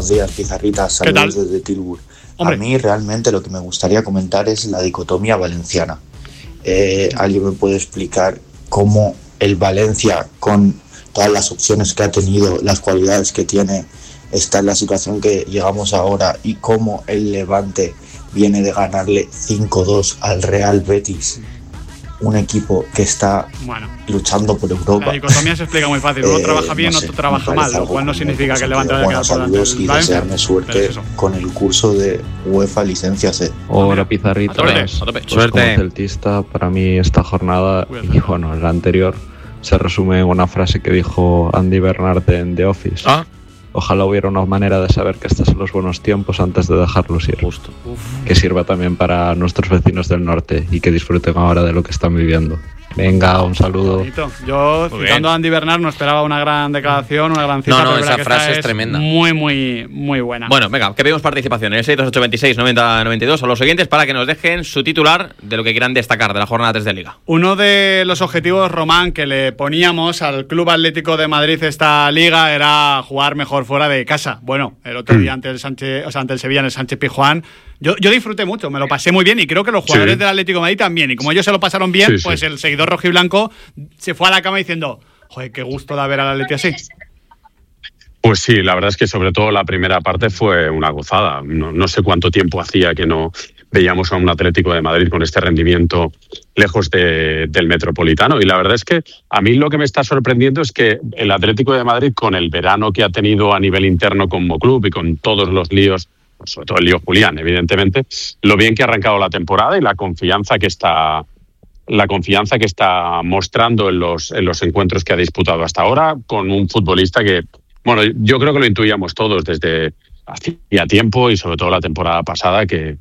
Buenos días, Pizarritas, saludos desde Tilburg. A mí realmente lo que me gustaría comentar es la dicotomía valenciana. ¿Alguien me puede explicar cómo el Valencia, con todas las opciones que ha tenido, las cualidades que tiene, está en la situación que llegamos ahora, y cómo el Levante viene de ganarle 5-2 al Real Betis, un equipo que está luchando por Europa? La dicotomía se explica muy fácil. Uno trabaja bien, otro trabaja mal, lo cual no significa que el Levante vaya a quedar por delante. Saludos y desearme suerte con el curso de UEFA Licencia C. Hola, Pizarritas. Suerte. Como celtista, para mí esta jornada, y bueno, la anterior, se resume en una frase que dijo Andy Bernard en The Office. Ojalá hubiera una manera de saber que estos son los buenos tiempos antes de dejarlos ir. Justo. Que sirva también para nuestros vecinos del norte y que disfruten ahora de lo que están viviendo. Venga, un saludo. Bonito. Yo, citando a Andy Bernard, no esperaba una gran declaración, una gran cita. No, esa frase es tremenda. Muy, muy, muy buena. Bueno, venga, que pedimos participación en el 628269092 a los siguientes para que nos dejen su titular de lo que quieran destacar de la jornada 3 de Liga. Uno de los objetivos, Román, que le poníamos al Club Atlético de Madrid esta Liga era jugar mejor fuera de casa. Bueno, el otro día ante el Sevilla en el Sánchez Pizjuán, yo disfruté mucho, me lo pasé muy bien, y creo que los jugadores del Atlético de Madrid también, y como ellos se lo pasaron bien, pues el seguidor rojiblanco se fue a la cama diciendo: joder, qué gusto de ver al Atlético así. Pues sí, la verdad es que sobre todo la primera parte fue una gozada. No sé cuánto tiempo hacía que no veíamos a un Atlético de Madrid con este rendimiento lejos del Metropolitano, y la verdad es que a mí lo que me está sorprendiendo es que el Atlético de Madrid, con el verano que ha tenido a nivel interno como club y con todos los líos, sobre todo el lío Julián, evidentemente, lo bien que ha arrancado la temporada y la confianza que está mostrando en los encuentros que ha disputado hasta ahora, con un futbolista que, bueno, yo creo que lo intuíamos todos desde hacía tiempo, y sobre todo la temporada pasada, que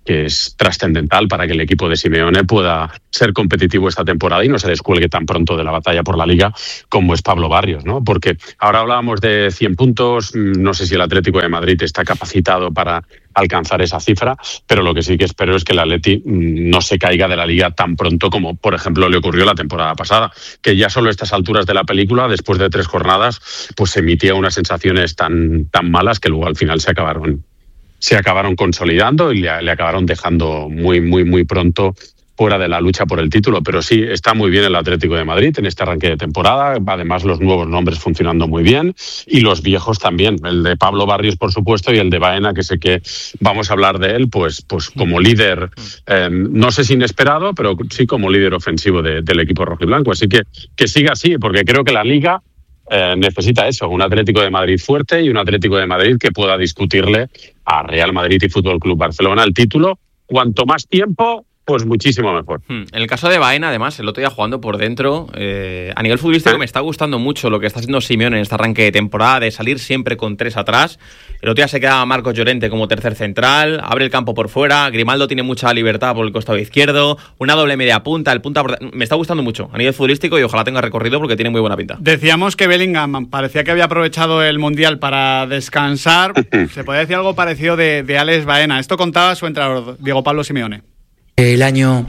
es trascendental para que el equipo de Simeone pueda ser competitivo esta temporada y no se descuelgue tan pronto de la batalla por la Liga como es Pablo Barrios, ¿no? Porque ahora hablábamos de 100 puntos, no sé si el Atlético de Madrid está capacitado para alcanzar esa cifra, pero lo que sí que espero es que el Atleti no se caiga de la Liga tan pronto como, por ejemplo, le ocurrió la temporada pasada, que ya solo a estas alturas de la película, después de 3 jornadas, pues se emitía unas sensaciones tan malas que luego al final se acabaron consolidando y le acabaron dejando muy, muy, muy pronto fuera de la lucha por el título. Pero sí, está muy bien el Atlético de Madrid en este arranque de temporada, además los nuevos nombres funcionando muy bien, y los viejos también, el de Pablo Barrios por supuesto, y el de Baena, que sé que vamos a hablar de él, pues como líder, no sé si inesperado, pero sí como líder ofensivo del equipo rojiblanco. Así que siga así, porque creo que la Liga necesita eso, un Atlético de Madrid fuerte y un Atlético de Madrid que pueda discutirle a Real Madrid y Fútbol Club Barcelona el título. Cuanto más tiempo, pues muchísimo mejor. En el caso de Baena, además, el otro día jugando por dentro, a nivel futbolístico me está gustando mucho lo que está haciendo Simeone en este arranque de temporada, de salir siempre con 3 atrás. El otro día se queda Marcos Llorente como tercer central, abre el campo por fuera, Grimaldo tiene mucha libertad por el costado izquierdo, una doble media punta, me está gustando mucho a nivel futbolístico y ojalá tenga recorrido porque tiene muy buena pinta. Decíamos que Bellingham parecía que había aprovechado el Mundial para descansar. Se podría decir algo parecido de Alex Baena. Esto contaba su entrenador, Diego Pablo Simeone. El año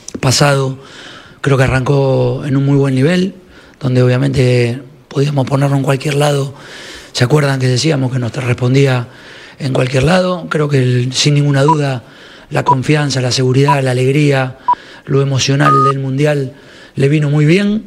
pasado creo que arrancó en un muy buen nivel, donde obviamente podíamos ponerlo en cualquier lado. ¿Se acuerdan que decíamos que nos respondía en cualquier lado? Creo que sin ninguna duda la confianza, la seguridad, la alegría, lo emocional del Mundial le vino muy bien,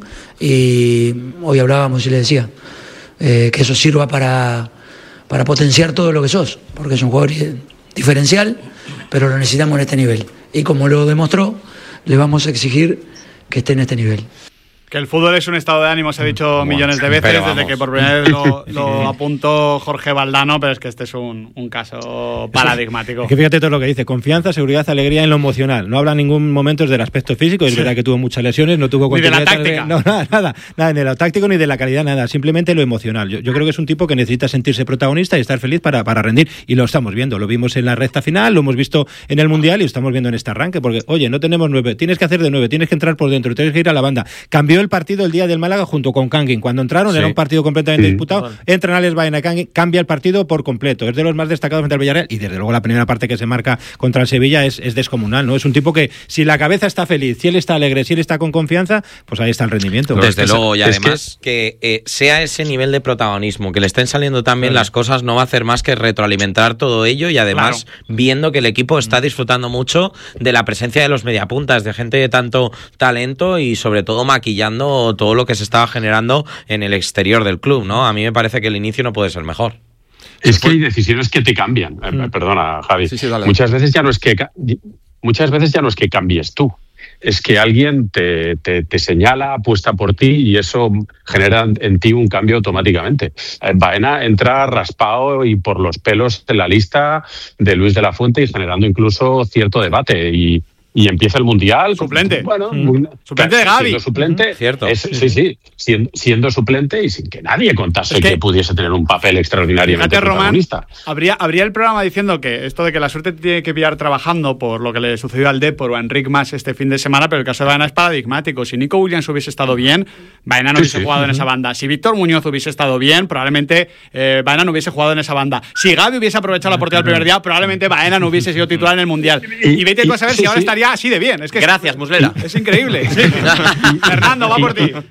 y hoy hablábamos y le decía que eso sirva para potenciar todo lo que sos, porque es un jugador diferencial, pero lo necesitamos en este nivel. Y como lo demostró, le vamos a exigir que esté en este nivel. Que el fútbol es un estado de ánimo, se ha dicho millones de veces, desde que por primera vez lo apuntó Jorge Valdano, pero es que este es un caso paradigmático. Es que fíjate todo lo que dice: confianza, seguridad, alegría en lo emocional. No habla en ningún momento del aspecto físico, es verdad que tuvo muchas lesiones, no tuvo continuidad. Ni de la táctica. No, nada, ni de lo táctico ni de la calidad, nada, simplemente lo emocional. Yo creo que es un tipo que necesita sentirse protagonista y estar feliz para rendir, y lo estamos viendo, lo vimos en la recta final, lo hemos visto en el Mundial y lo estamos viendo en este arranque, porque, oye, no tenemos 9, tienes que hacer de 9, tienes que entrar por dentro, tienes que ir a la banda. Cambió el partido el día del Málaga junto con Kangin. Cuando entraron era un partido completamente disputado. Entran Alex Baena y Kangin, cambia el partido por completo. Es de los más destacados frente al Villarreal y desde luego la primera parte que se marca contra el Sevilla es descomunal, ¿no? Es un tipo que si la cabeza está feliz, si él está alegre, si él está con confianza, pues ahí está el rendimiento. Desde luego, y además que sea ese nivel de protagonismo, que le estén saliendo tan bien las cosas, no va a hacer más que retroalimentar todo ello y además viendo que el equipo está disfrutando mucho de la presencia de los mediapuntas, de gente de tanto talento y sobre todo maquillando todo lo que se estaba generando en el exterior del club, ¿no? A mí me parece que el inicio no puede ser mejor. Es que hay decisiones que te cambian. Perdona, Javi. Sí, muchas veces ya no es que cambies tú. Es que alguien te señala, apuesta por ti y eso genera en ti un cambio automáticamente. Baena entra raspado y por los pelos en la lista de Luis de la Fuente y generando incluso cierto debate y empieza el Mundial. Suplente. Bueno, suplente de Gavi. Siendo suplente, cierto. Siendo suplente y sin que nadie contase que pudiese tener un papel extraordinariamente protagonista. Román, abría el programa diciendo que esto de que la suerte te tiene que pillar trabajando por lo que le sucedió al Depor o a Enric Mas este fin de semana, pero el caso de Baena es paradigmático. Si Nico Williams hubiese estado bien, Baena no hubiese jugado en esa banda. Si Víctor Muñoz hubiese estado bien, probablemente Baena no hubiese jugado en esa banda. Si Gavi hubiese aprovechado la oportunidad el primer día, probablemente Baena no hubiese sido titular en el Mundial. Y vete tú a saber si ahora estaría así de bien. Es que gracias, Muslera. Es increíble. Fernando, va por ti.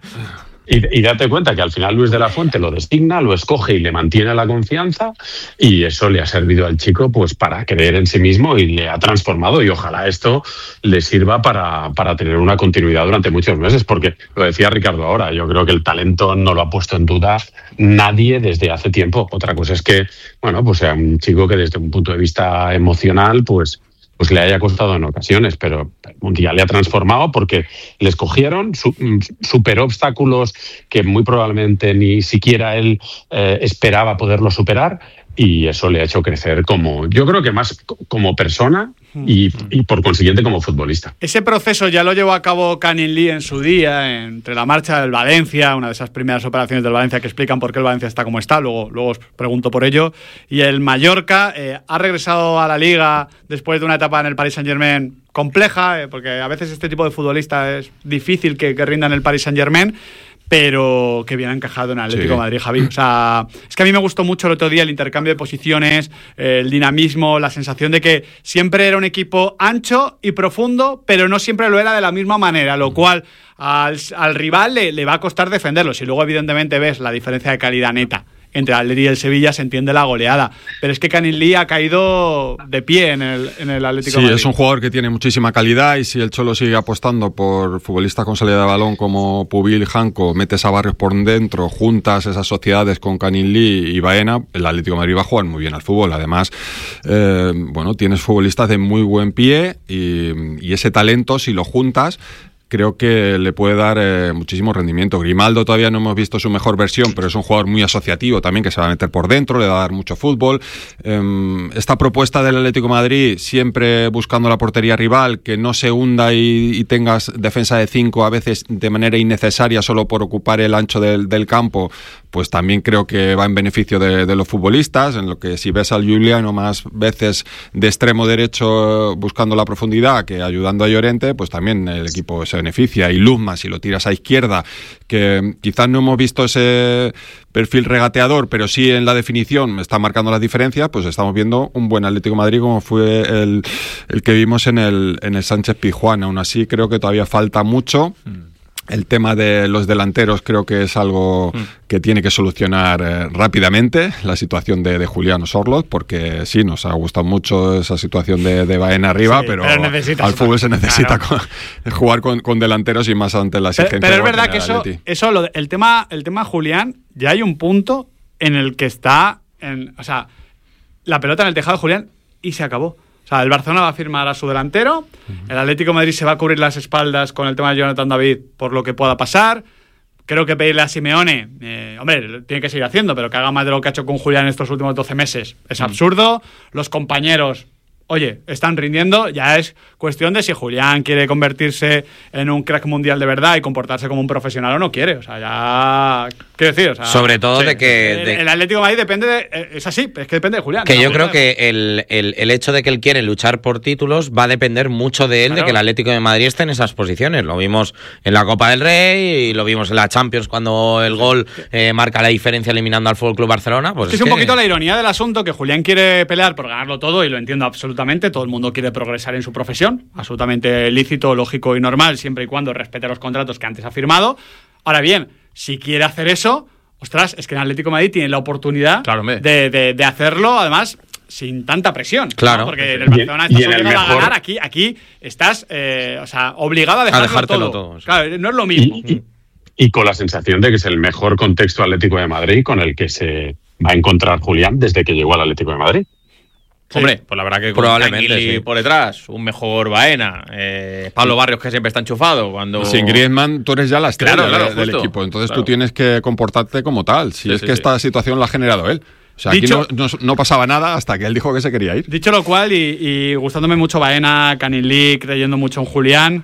Y date cuenta que al final Luis de la Fuente lo designa, lo escoge y le mantiene la confianza y eso le ha servido al chico pues para creer en sí mismo y le ha transformado y ojalá esto le sirva para tener una continuidad durante muchos meses porque lo decía Ricardo ahora, yo creo que el talento no lo ha puesto en duda nadie desde hace tiempo. Otra cosa es que, bueno, pues sea un chico que desde un punto de vista emocional pues le haya costado en ocasiones, pero el Mundial le ha transformado porque le escogieron, superó obstáculos que muy probablemente ni siquiera él esperaba poderlo superar y eso le ha hecho crecer yo creo que más como persona y por consiguiente como futbolista. Ese proceso ya lo llevó a cabo Canning Lee en su día, entre la marcha del Valencia, una de esas primeras operaciones del Valencia que explican por qué el Valencia está como está, luego os pregunto por ello, y el Mallorca ha regresado a la Liga después de una etapa en el Paris Saint-Germain compleja, porque a veces este tipo de futbolista es difícil que rinda en el Paris Saint-Germain, pero que bien encajado en Atlético de Madrid, Javi. O sea, es que a mí me gustó mucho el otro día el intercambio de posiciones, el dinamismo, la sensación de que siempre era un equipo ancho y profundo, pero no siempre lo era de la misma manera, lo cual al rival le va a costar defenderlo. Si luego, evidentemente, ves la diferencia de calidad neta entre el Atleti y el Sevilla, se entiende la goleada. Pero es que Canning Lee ha caído de pie en el Atlético de Madrid. Sí, es un jugador que tiene muchísima calidad y si el Cholo sigue apostando por futbolistas con salida de balón como Pubil, Janko, metes a Barrios por dentro, juntas esas sociedades con Canning Lee y Baena, el Atlético de Madrid va a jugar muy bien al fútbol. Además, tienes futbolistas de muy buen pie y ese talento, si lo juntas, creo que le puede dar muchísimo rendimiento. Grimaldo todavía no hemos visto su mejor versión, pero es un jugador muy asociativo también, que se va a meter por dentro, le va a dar mucho fútbol. Esta propuesta del Atlético de Madrid, siempre buscando la portería rival, que no se hunda y tengas defensa de 5 a veces de manera innecesaria solo por ocupar el ancho del campo, pues también creo que va en beneficio de los futbolistas, en lo que si ves al Juliano más veces de extremo derecho buscando la profundidad que ayudando a Llorente, pues también el equipo se beneficia. Y Luzma, si lo tiras a izquierda, que quizás no hemos visto ese perfil regateador, pero sí en la definición está marcando las diferencias, pues estamos viendo un buen Atlético de Madrid como fue el que vimos en el Sánchez Pizjuán. Aún así creo que todavía falta mucho. El tema de los delanteros creo que es algo que tiene que solucionar rápidamente, la situación de Julián Osorlot, porque sí, nos ha gustado mucho esa situación de Baena arriba, sí, pero al fútbol se necesita jugar con delanteros y más ante la exigencia. Pero es verdad que el tema Julián, ya hay un punto en el que está, la pelota en el tejado de Julián y se acabó. O sea, el Barcelona va a firmar a su delantero, el Atlético de Madrid se va a cubrir las espaldas con el tema de Jonathan David por lo que pueda pasar. Creo que pedirle a Simeone, tiene que seguir haciendo, pero que haga más de lo que ha hecho con Julián estos últimos 12 meses es absurdo. Los compañeros, oye, están rindiendo, ya es cuestión de si Julián quiere convertirse en un crack mundial de verdad y comportarse como un profesional o no quiere. O sea, ya... Quiero decir, o sea... Sobre todo de que... El Atlético de Madrid depende de... Es así, es que depende de Julián. Que yo creo que el hecho de que él quiere luchar por títulos va a depender mucho de él, claro, de que el Atlético de Madrid esté en esas posiciones. Lo vimos en la Copa del Rey y lo vimos en la Champions cuando el gol marca la diferencia eliminando al FC Barcelona. Pues es un poquito la ironía del asunto, que Julián quiere pelear por ganarlo todo y lo entiendo absolutamente. Todo el mundo quiere progresar en su profesión, absolutamente lícito, lógico y normal, siempre y cuando respete los contratos que antes ha firmado. Ahora bien, si quiere hacer eso, ostras, es que el Atlético de Madrid tiene la oportunidad de hacerlo, además sin tanta presión. Claro. ¿No? Porque en el Barcelona estás obligado a ganar, aquí estás obligado a dejártelo todo. Claro, no es lo mismo. Y con la sensación de que es el mejor contexto Atlético de Madrid con el que se va a encontrar Julián desde que llegó al Atlético de Madrid. Sí. Hombre, pues la verdad que probablemente por detrás, un mejor Baena, Pablo Barrios que siempre está enchufado. Cuando sin Griezmann tú eres ya la estrella del equipo, entonces tú tienes que comportarte como tal. Si es que esta situación la ha generado él. O sea, dicho, aquí no pasaba nada hasta que él dijo que se quería ir. Dicho lo cual, y gustándome mucho Baena, Canilí, creyendo mucho en Julián...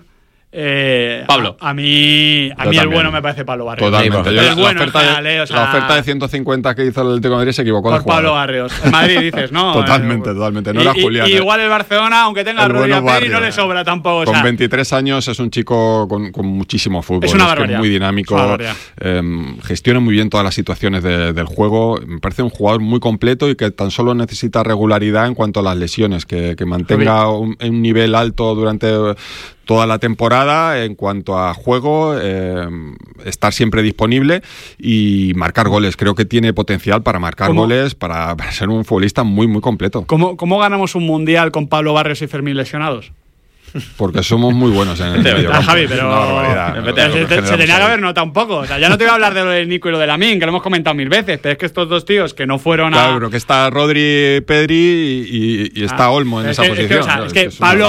Pablo. A mí el bueno me parece Pablo Barrios. Totalmente. La oferta de 150 que hizo el Atlético de Madrid se equivocó. Por Pablo Barrios. En Madrid dices, ¿no? Totalmente. No era Julián. Y igual el Barcelona, aunque tenga a Rodri Pérez, no le sobra tampoco. Con 23 años es un chico con muchísimo fútbol. Es una barbaridad. Es muy dinámico. Gestiona muy bien todas las situaciones del juego. Me parece un jugador muy completo y que tan solo necesita regularidad en cuanto a las lesiones. Que mantenga un nivel alto durante toda la temporada en cuanto a juego, estar siempre disponible y marcar goles. Creo que tiene potencial para marcar goles, para ser un futbolista muy, muy completo. ¿Cómo ganamos un mundial con Pablo Barrios y Fermín lesionados? Porque somos muy buenos en el medio campo. Javi, pero se tenía que haber notado un poco. O sea, ya no te voy a hablar de lo de Nico y lo de Lamine, que lo hemos comentado 1000 veces, pero es que estos dos tíos que no fueron a... Claro, pero que está Rodri, Pedri y está Olmo en esa posición. Es que Pablo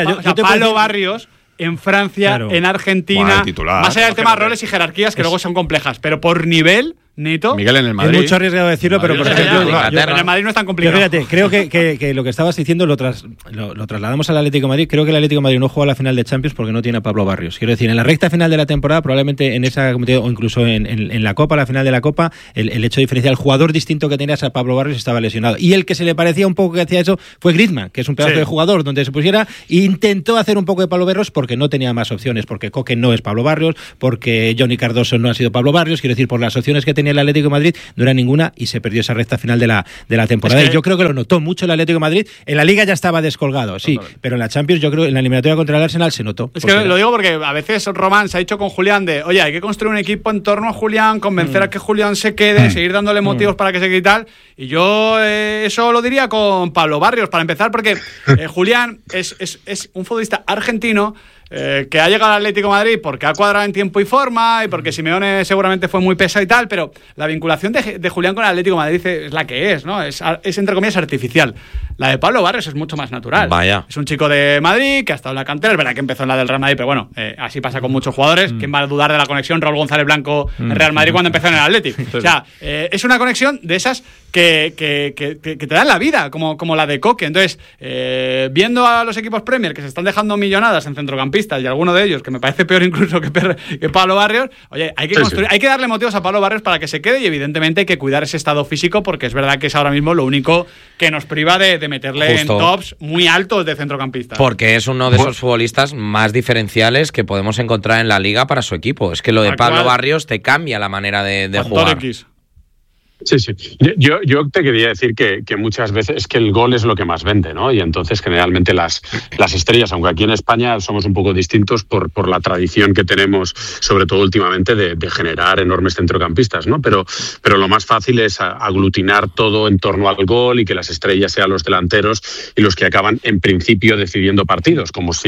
Barrios en Francia, en Argentina, más allá del tema de roles y jerarquías que luego son complejas, pero por nivel... Neto. Miguel en el Madrid. Es mucho arriesgado decirlo, pero por ejemplo, en el Madrid no es tan complicado. Pero fíjate, creo que lo que estabas diciendo lo trasladamos al Atlético de Madrid. Creo que el Atlético de Madrid no juega la final de Champions porque no tiene a Pablo Barrios. Quiero decir, en la recta final de la temporada, probablemente en esa o incluso en la Copa, la final de la Copa, el hecho diferencial, el jugador distinto que tenías a Pablo Barrios estaba lesionado. Y el que se le parecía un poco que hacía eso fue Griezmann, que es un pedazo de jugador donde se pusiera e intentó hacer un poco de Pablo Barrios porque no tenía más opciones, porque Coque no es Pablo Barrios, porque Johnny Cardoso no ha sido Pablo Barrios. Quiero decir, por las opciones que tenía el Atlético de Madrid no era ninguna y se perdió esa recta final de la temporada. Y yo creo que lo notó mucho el Atlético de Madrid. En la Liga ya estaba descolgado, sí, pero en la Champions yo creo en la eliminatoria contra el Arsenal se notó. Es que lo digo porque a veces Román se ha dicho con Julián de, oye, hay que construir un equipo en torno a Julián, convencer a que Julián se quede, seguir dándole motivos para que se quede y tal. Y yo eso lo diría con Pablo Barrios, para empezar, porque Julián es un futbolista argentino que ha llegado al Atlético de Madrid porque ha cuadrado en tiempo y forma y porque Simeone seguramente fue muy pesado y tal, pero la vinculación de Julián con el Atlético de Madrid es la que es, ¿no? Es entre comillas artificial. La de Pablo Barrios es mucho más natural. Vaya. Es un chico de Madrid que ha estado en la cantera, es verdad que empezó en la del Real Madrid, pero bueno, así pasa con muchos jugadores. ¿Quién va a dudar de la conexión Raúl González Blanco en Real Madrid cuando empezó en el Atlético? O sea, es una conexión de esas que te dan la vida, como la de Coque. Entonces, viendo a los equipos Premier que se están dejando millonadas en centrocampistas y alguno de ellos, que me parece peor incluso que Pablo Barrios, oye, hay que construir, hay que darle motivos a Pablo Barrios para que se quede y evidentemente hay que cuidar ese estado físico porque es verdad que es ahora mismo lo único que nos priva de meterle en tops muy altos de centrocampistas. Porque es uno de esos futbolistas más diferenciales que podemos encontrar en la Liga para su equipo. Es que lo de Pablo Barrios te cambia la manera de jugar. Sí. Yo te quería decir que muchas veces es que el gol es lo que más vende, ¿no? Y entonces generalmente las estrellas, aunque aquí en España somos un poco distintos por la tradición que tenemos, sobre todo últimamente, de generar enormes centrocampistas, ¿no? Pero lo más fácil es aglutinar todo en torno al gol y que las estrellas sean los delanteros y los que acaban en principio decidiendo partidos, como si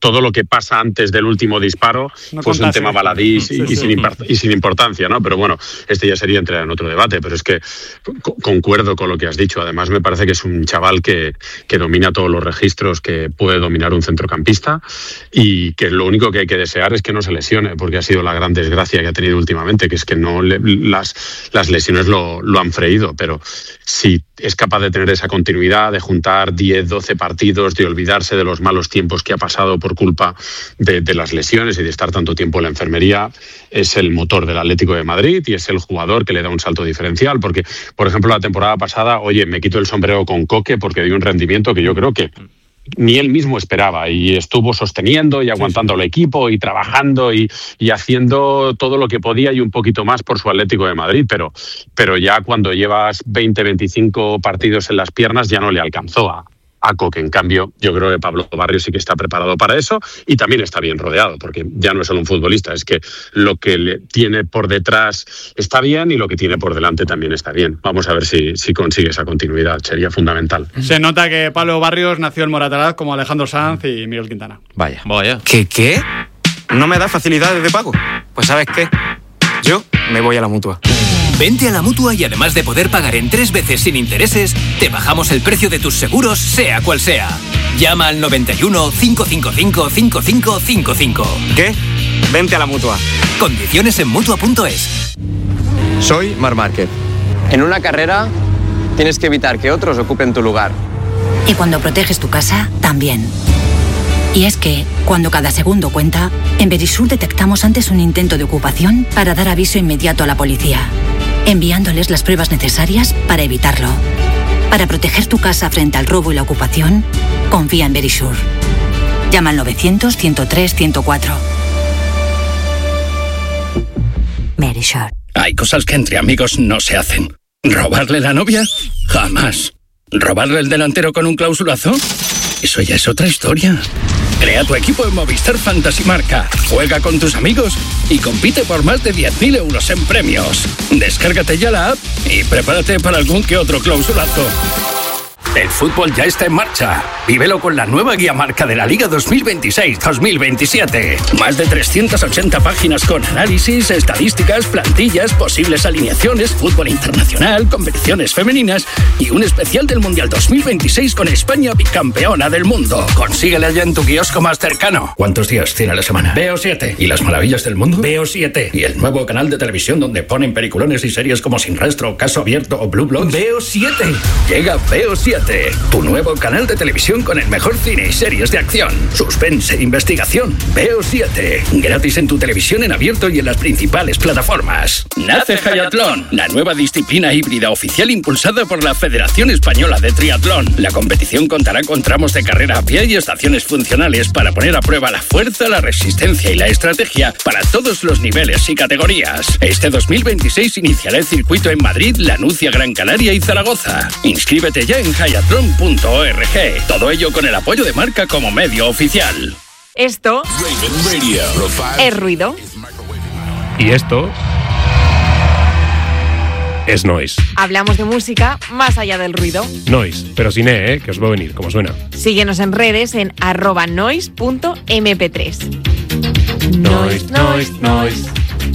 todo lo que pasa antes del último disparo pues un tema baladí y sin importancia, ¿no? Pero bueno, este ya sería entrar en otro debate, pero es que concuerdo con lo que has dicho. Además, me parece que es un chaval que domina todos los registros que puede dominar un centrocampista y que lo único que hay que desear es que no se lesione, porque ha sido la gran desgracia que ha tenido últimamente, que es que no las lesiones lo han freído, pero si es capaz de tener esa continuidad, de juntar 10, 12 partidos, de olvidarse de los malos tiempos que ha pasado por culpa de las lesiones y de estar tanto tiempo en la enfermería, es el motor del Atlético de Madrid y es el jugador que le da un salto diferencial, porque, por ejemplo, la temporada pasada, me quito el sombrero con Coque porque dio un rendimiento que yo creo que ni él mismo esperaba y estuvo sosteniendo y aguantando al equipo y trabajando y haciendo todo lo que podía y un poquito más por su Atlético de Madrid, pero ya cuando llevas 20, 25 partidos en las piernas ya no le alcanzó a Coque. En cambio, yo creo que Pablo Barrios sí que está preparado para eso y también está bien rodeado, porque ya no es solo un futbolista, es que lo que le tiene por detrás está bien y lo que tiene por delante también está bien. Vamos a ver si consigue esa continuidad, sería fundamental. Se nota que Pablo Barrios nació en Moratalaz como Alejandro Sanz y Miguel Quintana. Vaya. ¿Qué? ¿No me da facilidades de pago? Pues ¿sabes qué? Yo me voy a la Mutua. Vente a la Mutua y además de poder pagar en 3 veces sin intereses, te bajamos el precio de tus seguros, sea cual sea. Llama al 91 555 5555. ¿Qué? Vente a la Mutua. Condiciones en Mutua.es. Soy Marc Márquez. En una carrera tienes que evitar que otros ocupen tu lugar. Y cuando proteges tu casa, también. Y es que, cuando cada segundo cuenta, en Verisur detectamos antes un intento de ocupación para dar aviso inmediato a la policía, enviándoles las pruebas necesarias para evitarlo. Para proteger tu casa frente al robo y la ocupación, confía en Verisur. Llama al 900-103-104. Verisur. Hay cosas que entre amigos no se hacen. ¿Robarle la novia? Jamás. ¿Robarle el delantero con un clausulazo? Eso ya es otra historia. Crea tu equipo en Movistar Fantasy Marca. Juega con tus amigos y compite por más de 10.000 euros en premios. Descárgate ya la app y prepárate para algún que otro clausulazo. El fútbol ya está en marcha. Vívelo con la nueva guía marca de la Liga 2026-2027. Más de 380 páginas con análisis, estadísticas, plantillas, posibles alineaciones, fútbol internacional, competiciones femeninas y un especial del Mundial 2026 con España bicampeona del mundo. Consíguela ya en tu kiosco más cercano. ¿Cuántos días tiene la semana? Veo 7. ¿Y las maravillas del mundo? Veo 7. ¿Y el nuevo canal de televisión donde ponen peliculones y series como Sin Rastro, Caso Abierto o Blue Bloods? Veo 7. Llega Veo 7. Tu nuevo canal de televisión con el mejor cine y series de acción, suspense e investigación. Veo 7. Gratis en tu televisión en abierto y en las principales plataformas. Nace Hayatlón, la nueva disciplina híbrida oficial impulsada por la Federación Española de Triatlón. La competición contará con tramos de carrera a pie y estaciones funcionales para poner a prueba la fuerza, la resistencia y la estrategia para todos los niveles y categorías. Este 2026 iniciará el circuito en Madrid, Lanucia, Gran Canaria y Zaragoza. Inscríbete ya en hayatlon.org. Todo ello con el apoyo de Marca como medio oficial. Esto es ruido. Y esto es noise. Hablamos de música más allá del ruido. Noise, pero sin que os va a venir, como suena. Síguenos en redes en @noise.mp3. Noise, noise, noise.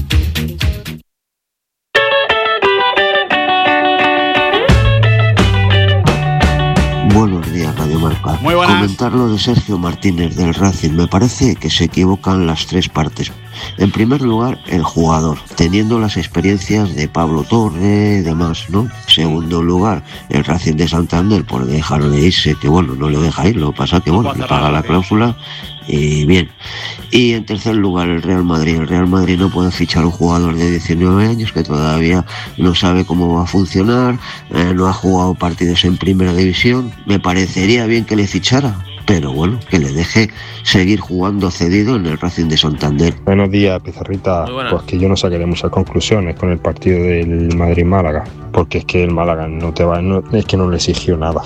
Buenos días, Radio Marca. Muy buenas. Comentar lo de Sergio Martínez del Racing. Me parece que se equivocan las tres partes. En primer lugar, el jugador, teniendo las experiencias de Pablo Torre y demás, ¿no? Segundo lugar, el Racing de Santander, por dejar de irse, que bueno, no le deja ir, lo que pasa que bueno, le paga la cláusula y bien. Y en tercer lugar, el Real Madrid. El Real Madrid no puede fichar a un jugador de 19 años que todavía no sabe cómo va a funcionar, no ha jugado partidos en primera división. Me parecería bien que le fichara, pero bueno, que le deje seguir jugando cedido en el Racing de Santander. Buenos días, Pizarrita. Pues que yo no saqué muchas conclusiones con el partido del Madrid-Málaga, porque es que el Málaga es que no le exigió nada.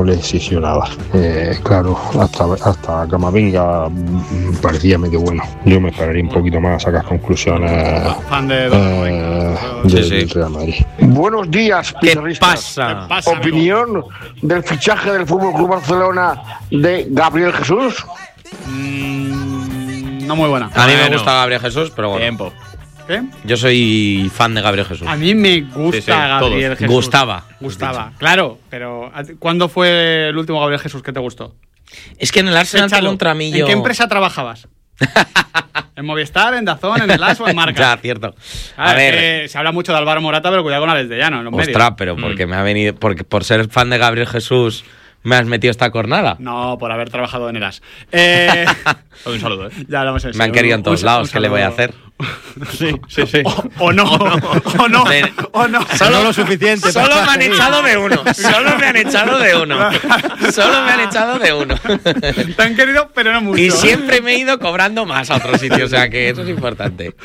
Claro, hasta Camavinga parecía medio bueno. Yo me esperaría un poquito más a sacar conclusiones del Real Madrid. Buenos días, ¿Qué pizarristas. pasa? Opinión del fichaje del FC Barcelona de Gabriel Jesús. no muy buena. A mí me gusta Gabriel Jesús, pero bueno. Tiempo. ¿Qué? Yo soy fan de Gabriel Jesús. A mí me gusta Gabriel Jesús. Gustaba, claro, pero ¿cuándo fue el último Gabriel Jesús que te gustó? Es que en el Arsenal contra mí ¿En qué empresa trabajabas? ¿En Movistar, en DAZN, en el As o en Marca? Ya, cierto. A ver, se habla mucho de Álvaro Morata, pero cuidado con Alex de Llano en los medios. Pero porque me ha venido, porque por ser fan de Gabriel Jesús me has metido esta cornada. No, por haber trabajado en el As. Un saludo, Ya lo me han querido en todos lados, ¿qué le voy a hacer? Sí. O no. Solo lo suficiente. Solo me han echado de uno. Solo me han echado de uno. Te han querido, pero no mucho. Y siempre me he ido cobrando más a otro sitio, o sea que eso es importante.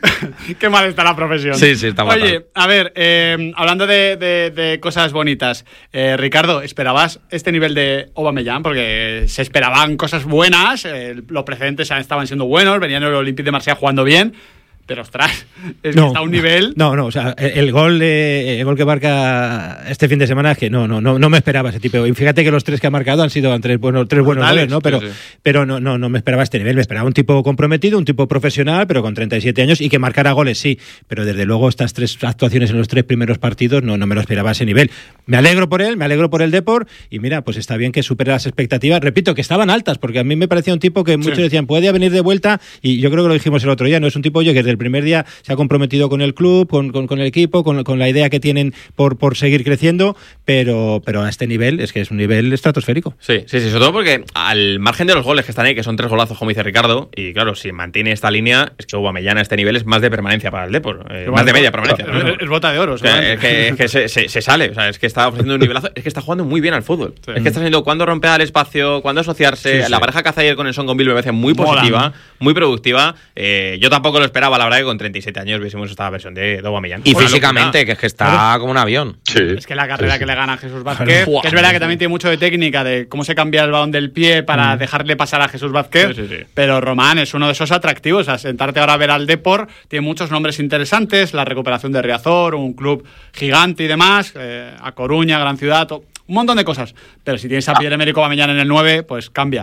Qué mal está la profesión. Sí, está mal. Oye, a ver, hablando de cosas bonitas, Ricardo, ¿esperabas este nivel de Aubameyang? Porque se esperaban cosas buenas, los precedentes estaban siendo buenos, venían el Olympique de Marsella jugando bien. Pero ostras, es que está a un nivel. No, o sea, el gol que marca este fin de semana es que no me esperaba ese tipo. Y fíjate que los 3 que ha marcado han sido tres buenos goles, ¿no? Pero no me esperaba este nivel. Me esperaba un tipo comprometido, un tipo profesional, pero con 37 años y que marcara goles, sí. Pero desde luego estas 3 actuaciones en los 3 primeros partidos no me lo esperaba a ese nivel. Me alegro por él, me alegro por el Depor y mira, pues está bien que supere las expectativas. Repito, que estaban altas, porque a mí me parecía un tipo que muchos decían, puede venir de vuelta, y yo creo que lo dijimos el otro día, no es un tipo que desde el primer día se ha comprometido con el club, con el equipo, con la idea que tienen por seguir creciendo, pero a este nivel es que es un nivel estratosférico. Sí, sobre todo porque al margen de los goles que están ahí, que son 3 golazos, como dice Ricardo, y claro, si mantiene esta línea, es que Aubameyang a este nivel es más de permanencia para el Depor, más de media permanencia. Es bota de oro. Es que se sale, o sea, es que está ofreciendo un nivelazo, es que está jugando muy bien al fútbol. Sí. Es que está sabiendo cuándo romper al espacio, cuándo asociarse. La pareja que hace ayer con el Son Gombil me parece muy positiva, muy productiva. Yo tampoco lo esperaba, la verdad, que con 37 años viésemos esta versión de Aubameyang. Y físicamente, que es que está como un avión. Sí. Es que la carrera que le gana a Jesús Vázquez, que es verdad que también tiene mucho de técnica, de cómo se cambia el balón del pie para dejarle pasar a Jesús Vázquez, pero Román es uno de esos atractivos. O sea, sentarte ahora a ver al Depor, tiene muchos nombres interesantes, la recuperación de Riazor, un club gigante y demás, a Coruña, gran ciudad, un montón de cosas. Pero si tienes a Pierre-Emerick Aubameyang en el 9, pues cambia.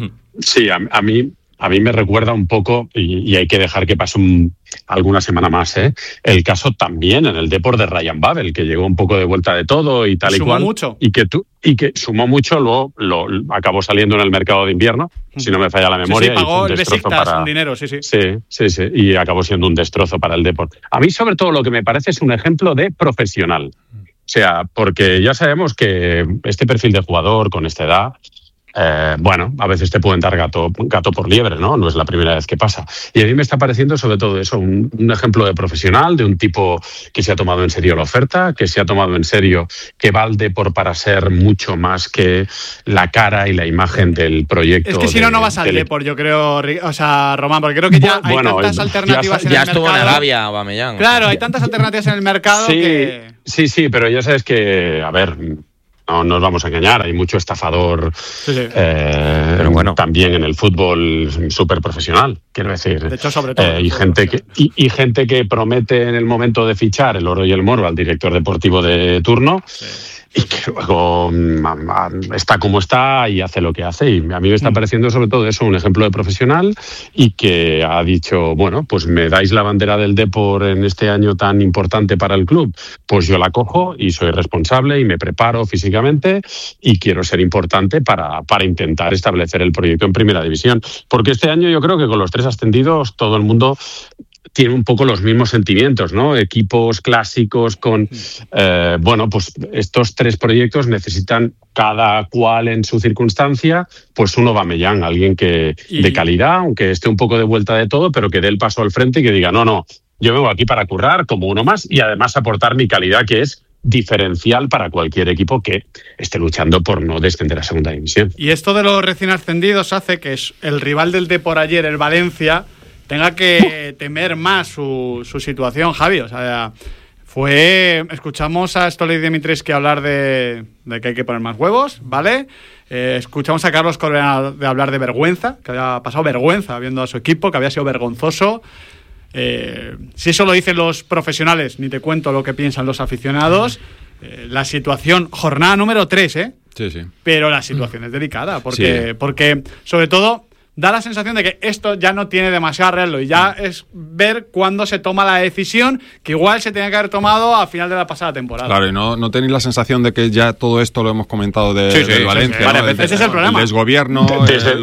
Sí, a mí me recuerda un poco, y hay que dejar que pase alguna semana más, el caso también en el Depor de Ryan Babel, que llegó un poco de vuelta de todo y tal y cual. Mucho. Y que sumó mucho, luego lo acabó saliendo en el mercado de invierno, si no me falla la memoria. Sí, pagó el Besiktas un dinero, sí. Sí, y acabó siendo un destrozo para el Depor. A mí, sobre todo, lo que me parece es un ejemplo de profesional. O sea, porque ya sabemos que este perfil de jugador con esta edad, a veces te pueden dar gato por liebre, ¿no? No es la primera vez que pasa. Y a mí me está pareciendo sobre todo eso, un ejemplo de profesional, de un tipo que se ha tomado en serio la oferta, que se ha tomado en serio que va al Depor para ser mucho más que la cara y la imagen del proyecto. Es que si no vas al Depor, yo creo, o sea, Román, porque creo que ya hay tantas alternativas en el mercado. Ya estuvo en Arabia, Aubameyang. Claro, hay tantas alternativas en el mercado que... Sí, pero ya sabes que, a ver... No nos vamos a engañar, hay mucho estafador pero bueno, también en el fútbol súper profesional, quiero decir. De hecho, sobre todo. Y gente que promete en el momento de fichar el oro y el moro al director deportivo de turno. Y que luego está como está y hace lo que hace. Y a mí me está pareciendo sobre todo eso, un ejemplo de profesional, y que ha dicho, bueno, pues me dais la bandera del Depor en este año tan importante para el club, pues yo la cojo y soy responsable y me preparo físicamente y quiero ser importante para intentar establecer el proyecto en Primera División. Porque este año yo creo que con los 3 ascendidos todo el mundo tiene un poco los mismos sentimientos, ¿no? Equipos clásicos con... pues estos 3 proyectos necesitan cada cual en su circunstancia, pues un Aubameyang, alguien que de calidad, aunque esté un poco de vuelta de todo, pero que dé el paso al frente y que diga, no, yo vengo aquí para currar como uno más y además aportar mi calidad, que es diferencial para cualquier equipo que esté luchando por no descender a Segunda División. Y esto de los recién ascendidos hace que el rival del Depor ayer, el Valencia, tenga que temer más su situación, Javi. O sea, escuchamos a Stoley Dimitrescu hablar de que hay que poner más huevos, ¿vale? Escuchamos a Carlos Correa de hablar de vergüenza, que había pasado vergüenza viendo a su equipo, que había sido vergonzoso. Si eso lo dicen los profesionales, ni te cuento lo que piensan los aficionados. La situación, jornada número 3, Sí. Pero la situación es delicada, porque sobre todo da la sensación de que esto ya no tiene demasiado arreglo y ya es ver cuándo se toma la decisión que igual se tenía que haber tomado a final de la pasada temporada. Claro, y no tenéis la sensación de que ya todo esto lo hemos comentado del Valencia. ¿no? Ese es el problema. El desgobierno, desde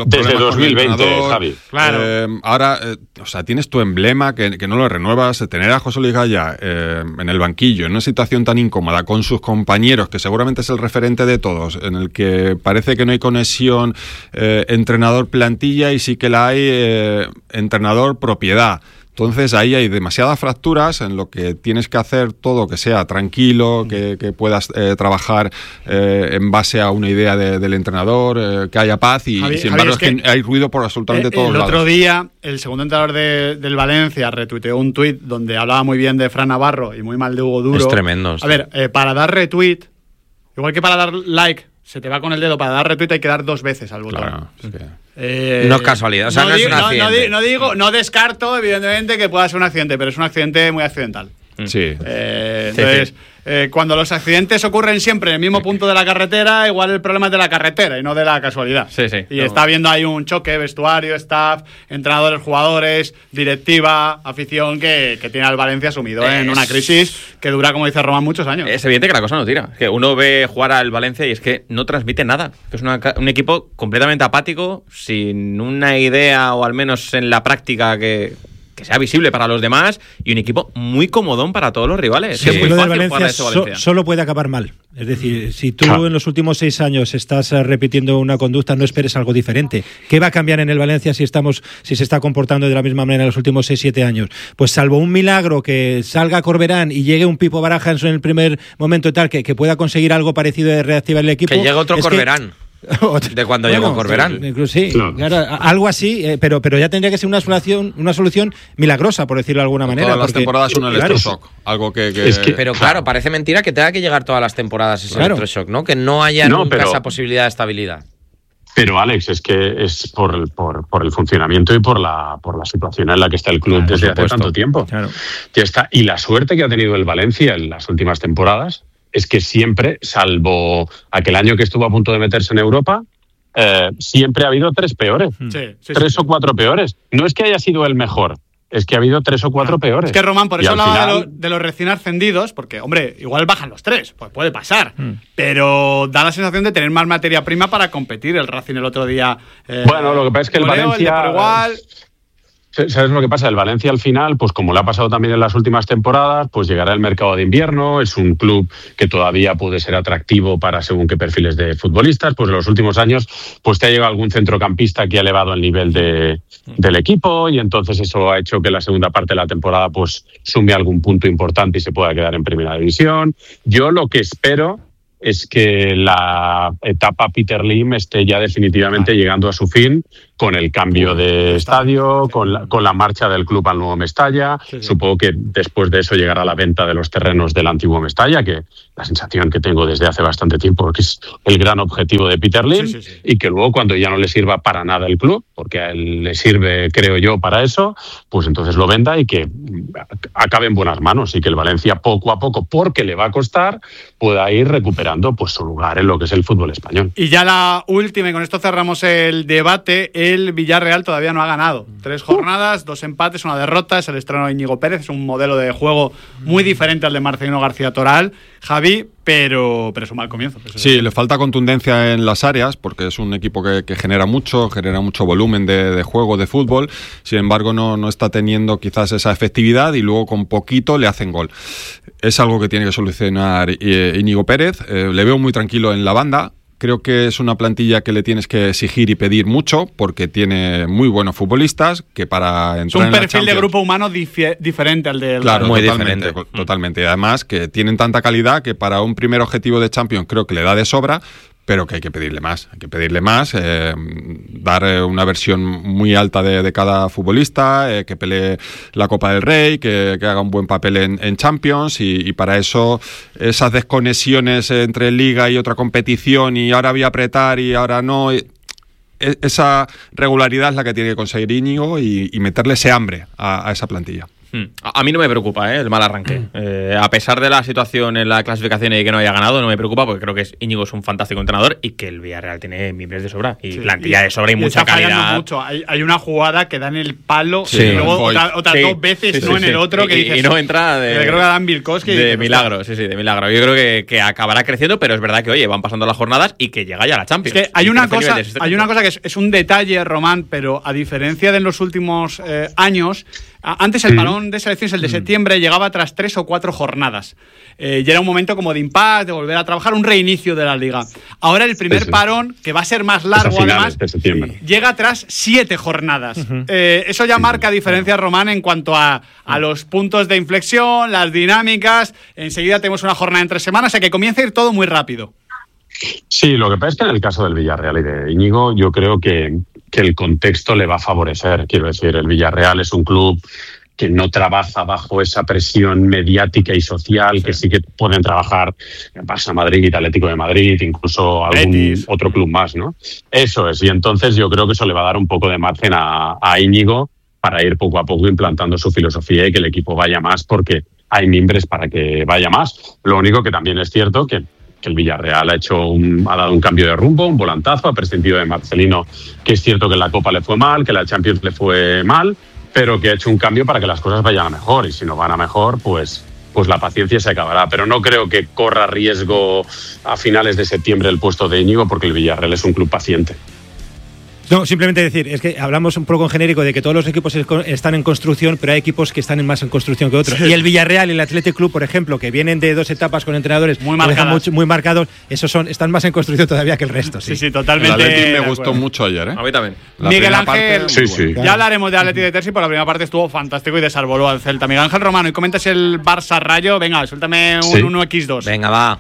2020, Javi. Claro. Ahora, o sea, tienes tu emblema que no lo renuevas, tener a José Luis Gaya en el banquillo, en una situación tan incómoda con sus compañeros, que seguramente es el referente de todos, en el que parece que no hay conexión entrenador-plantilla y sí que la hay entrenador-propiedad. Entonces ahí hay demasiadas fracturas en lo que tienes que hacer todo que sea tranquilo, que puedas trabajar en base a una idea del entrenador, que haya paz y sin embargo es que hay ruido por absolutamente todos lados. El otro día el segundo entrenador del Valencia retuiteó un tuit donde hablaba muy bien de Fran Navarro y muy mal de Hugo Duro. Es tremendo. A ver, para dar retweet, igual que para dar like se te va con el dedo, para dar retweet hay que dar 2 veces al botón. Claro, es que... no es casualidad, o sea, no es un accidente. No descarto, evidentemente, que pueda ser un accidente, pero es un accidente muy accidental. Sí. Entonces, cuando los accidentes ocurren siempre en el mismo punto de la carretera, igual el problema es de la carretera y no de la casualidad. Y está habiendo ahí un choque, vestuario, staff, entrenadores, jugadores, directiva, afición, que tiene al Valencia sumido en una crisis que dura, como dice Román, muchos años. Es evidente que la cosa no tira. Que uno ve jugar al Valencia y es que no transmite nada. Es un equipo completamente apático, sin una idea, o al menos en la práctica, que sea visible para los demás, y un equipo muy comodón para todos los rivales. Sí, es muy lo fácil del jugar a eso, Valencia. Solo puede acabar mal. Es decir, si tú en los últimos 6 años estás repitiendo una conducta, no esperes algo diferente. ¿Qué va a cambiar en el Valencia si se está comportando de la misma manera en los últimos 6-7 años? Pues salvo un milagro, que salga Corberán y llegue un Pipo Barajas en el primer momento y tal, que pueda conseguir algo parecido de reactivar el equipo. Que llegue otro Corberán. De cuando llegó Corberán. Sí, claro, algo así, pero ya tendría que ser una solución milagrosa, por decirlo de alguna manera. Todas las temporadas un electroshock. Algo que... Pero claro, parece mentira que tenga que llegar todas las temporadas ese electroshock, ¿no? Que no haya nunca esa posibilidad de estabilidad. Pero Alex, es que es por el funcionamiento y por la situación en la que está el club desde hace tanto tiempo. Claro. Ya está. Y la suerte que ha tenido el Valencia en las últimas temporadas es que siempre, salvo aquel año que estuvo a punto de meterse en Europa, siempre ha habido 3 peores. 3 o 4 peores. No es que haya sido el mejor, es que ha habido 3 o 4 peores. Es que, Román, por eso hablaba de los recién ascendidos, porque, hombre, igual bajan los 3, pues puede pasar, pero da la sensación de tener más materia prima para competir. El Racing el otro día... bueno, lo que pasa es que el Valencia... igual... ¿Sabes lo que pasa? El Valencia al final, pues como le ha pasado también en las últimas temporadas, pues llegará el mercado de invierno, es un club que todavía puede ser atractivo para según qué perfiles de futbolistas, pues en los últimos años pues te ha llegado algún centrocampista que ha elevado el nivel del equipo y entonces eso ha hecho que la segunda parte de la temporada pues sume algún punto importante y se pueda quedar en primera división. Yo lo que espero es que la etapa Peter Lim esté ya definitivamente llegando a su fin con el cambio de estadio, con la marcha del club al nuevo Mestalla. Supongo que después de eso llegará la venta de los terrenos del antiguo Mestalla, que la sensación que tengo desde hace bastante tiempo que es el gran objetivo de Peter Lim, y que luego cuando ya no le sirva para nada el club, porque a él le sirve, creo yo, para eso, pues entonces lo venda y que acabe en buenas manos y que el Valencia poco a poco, porque le va a costar, pueda ir recuperando pues su lugar en lo que es el fútbol español. Y ya la última, y con esto cerramos el debate, el Villarreal todavía no ha ganado. 3 jornadas, 2 empates, 1 derrota, es el estreno de Íñigo Pérez, es un modelo de juego muy diferente al de Marcelino García Toral, Javi, pero es un mal comienzo. Sí, le falta contundencia en las áreas, porque es un equipo que genera mucho volumen de juego, de fútbol, sin embargo no está teniendo quizás esa efectividad y luego con poquito le hacen gol. Es algo que tiene que solucionar Íñigo Pérez, le veo muy tranquilo en la banda. Creo que es una plantilla que le tienes que exigir y pedir mucho porque tiene muy buenos futbolistas que para entrar en la Champions... Es un perfil de grupo humano diferente al del... Claro, muy diferente. Totalmente. Y además que tienen tanta calidad que para un primer objetivo de Champions creo que le da de sobra, pero que hay que pedirle más. Hay que pedirle más, dar una versión muy alta de cada futbolista, que pelee la Copa del Rey, que haga un buen papel en Champions y para eso esas desconexiones entre Liga y otra competición y ahora voy a apretar y ahora no... Esa regularidad es la que tiene que conseguir Íñigo y meterle ese hambre a esa plantilla. A mí no me preocupa el mal arranque. A pesar de la situación en la clasificación y que no haya ganado, no me preocupa porque creo que Íñigo es un fantástico entrenador y que el Villarreal tiene miembros de sobra y plantilla de sobra y mucha calidad. Mucho. Hay una jugada que da en el palo y luego otras 2 veces en el otro que dices, y no entra creo que Dan Vilkoski de milagro, de milagro. Yo creo que acabará creciendo, pero es verdad que oye, van pasando las jornadas y que llega ya la Champions. Es que hay una cosa que es un detalle, Román, pero a diferencia de en los últimos años, antes el parón de selecciones, el de septiembre, llegaba tras 3 o 4 jornadas. Y era un momento como de impasse, de volver a trabajar, un reinicio de la liga. Ahora el primer parón, que va a ser más largo además, llega tras 7 jornadas. Eso ya marca diferencias, Román, en cuanto a los puntos de inflexión, las dinámicas. Enseguida tenemos una jornada en 3 semanas, o sea que comienza a ir todo muy rápido. Sí, lo que pasa es que en el caso del Villarreal y de Íñigo, yo creo que el contexto le va a favorecer. Quiero decir, el Villarreal es un club que no trabaja bajo esa presión mediática y social que sí que pueden trabajar Barça Madrid, Atlético de Madrid, incluso algún otro club más, ¿no? Eso es, y entonces yo creo que eso le va a dar un poco de margen a Íñigo para ir poco a poco implantando su filosofía y que el equipo vaya más, porque hay mimbres para que vaya más. Lo único que también es cierto que el Villarreal ha dado un cambio de rumbo, un volantazo, ha prescindido de Marcelino, que es cierto que en la Copa le fue mal, que en la Champions le fue mal, pero que ha hecho un cambio para que las cosas vayan a mejor, y si no van a mejor, pues la paciencia se acabará. Pero no creo que corra riesgo a finales de septiembre el puesto de Íñigo, porque el Villarreal es un club paciente. No, simplemente decir, es que hablamos un poco en genérico de que todos los equipos están en construcción, pero hay equipos que están más en construcción que otros. Y el Villarreal y el Athletic Club, por ejemplo, que vienen de 2 etapas con entrenadores muy marcados, están más en construcción todavía que el resto. Sí, totalmente. El Athletic me gustó mucho ayer, ¿eh? A mí también. Miguel Ángel, parte, ya hablaremos de Athletic de Terzi, pero la primera parte estuvo fantástico y desarboló al Celta. Miguel Ángel Romano, y comentas el Barça Rayo. Venga, suéltame un 1x2. Venga, va.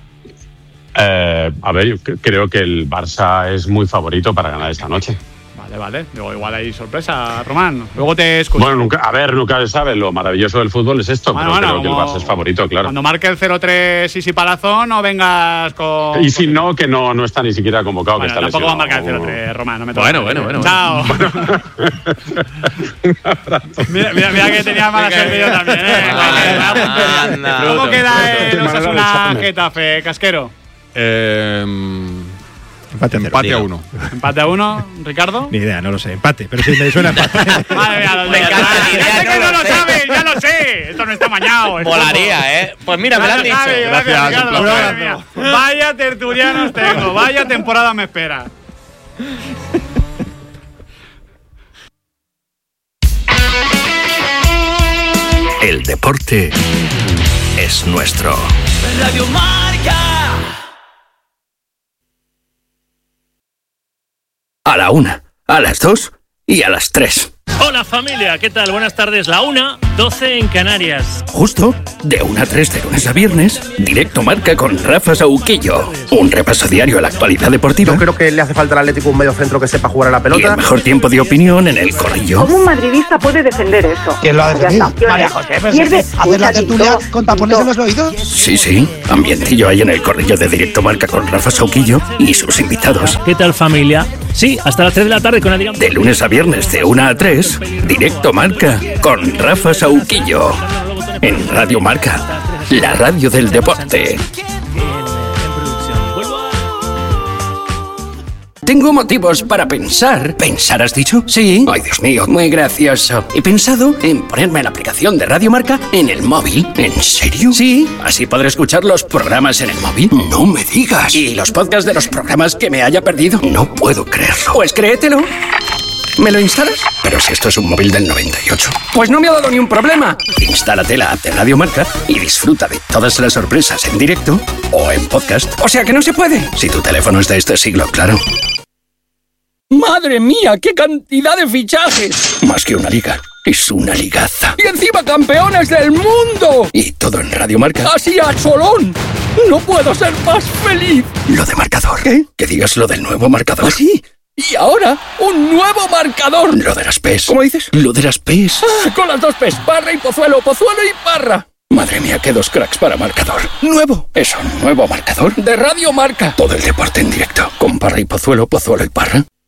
A ver, yo creo que el Barça es muy favorito para ganar esta noche. Vale. Luego igual hay sorpresa, Román. Luego te escucho. Bueno, nunca se sabe. Lo maravilloso del fútbol es esto. Pero creo que el Barça es favorito, claro. Cuando marque el 0-3 Sisi Palazón, no vengas con... Y si no, que no está ni siquiera convocado. Bueno, que está tampoco va a marcar el 0-3, Román. No me bueno. Chao. mira que tenía mala suerte yo también, ¿Cómo queda el Osasuna Getafe, Casquero? Empate a 1. ¿Empate a 1, Ricardo? Ni idea, no lo sé. Empate, pero si me suena empate. Madre mía, me encanta. Ya no lo sabes, ya lo sé. Esto no está mañado. Molaría, ¿eh? Pues mira, me lo han dicho. Gracias, Ricardo. Vaya tertulianos tengo, vaya temporada me espera. El deporte es nuestro. Radio Marca. A la 1, a las 2 y a las 3. Hola familia, ¿qué tal? Buenas tardes. La 1:12 en Canarias. Justo de 1 a 3 de lunes a viernes, Directo Marca con Rafa Sauquillo. Un repaso diario a la actualidad deportiva. Yo creo que le hace falta al Atlético un mediocentro que sepa jugar a la pelota. Y el mejor tiempo de opinión en el corrillo. ¿Cómo un madridista puede defender eso? ¿Quién lo ha defendido? María José, ¿hacer la tertulia con tapones en los oídos? Sí, ambientillo hay en el corrillo de Directo Marca con Rafa Sauquillo y sus invitados. ¿Qué tal familia? Sí, hasta las 3 de la tarde con Adrián. De lunes a viernes de 1 a 3, Directo Marca con Rafa Sauquillo. En Radio Marca, la radio del deporte. Tengo motivos para pensar. ¿Pensar has dicho? Sí. Ay, Dios mío, muy gracioso. He pensado en ponerme la aplicación de Radio Marca en el móvil. ¿En serio? Sí. Así podré escuchar los programas en el móvil. No me digas. ¿Y los podcasts de los programas que me haya perdido? No puedo creerlo. Pues créetelo. ¿Me lo instalas? Pero si esto es un móvil del 98. Pues no me ha dado ni un problema. Instálate la app de Radio Marca y disfruta de todas las sorpresas en directo o en podcast. O sea que no se puede. Si tu teléfono es de este siglo, claro. ¡Madre mía! ¡Qué cantidad de fichajes! Más que una liga, es una ligaza. ¡Y encima campeones del mundo! Y todo en Radio Marca. ¡Así a cholón! ¡No puedo ser más feliz! Lo de marcador. ¿Qué? Que digas lo del nuevo marcador. ¿Ah, sí? Y ahora, un nuevo marcador. Lo de las PES. ¿Cómo dices? Lo de las PES. Con las 2 PES, Parra y Pozuelo, Pozuelo y Parra. Madre mía, qué 2 cracks para marcador. Nuevo. Es un nuevo marcador de Radio Marca. Todo el deporte en directo. Con Parra y Pozuelo, Pozuelo y Parra.